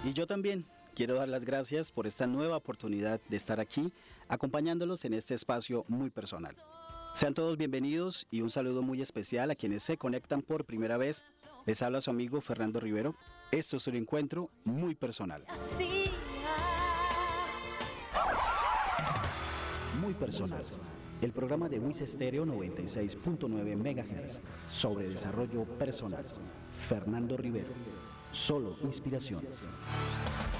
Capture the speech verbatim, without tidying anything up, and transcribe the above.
Y yo también quiero dar las gracias por esta nueva oportunidad de estar aquí acompañándolos en este espacio muy personal. Sean todos bienvenidos y un saludo muy especial a quienes se conectan por primera vez. Les habla su amigo Fernando Rivero. Esto es un encuentro muy personal. Muy personal. El programa de Wiz Estéreo noventa y seis punto nueve megahertz sobre desarrollo personal. Fernando Rivero. Solo inspiración.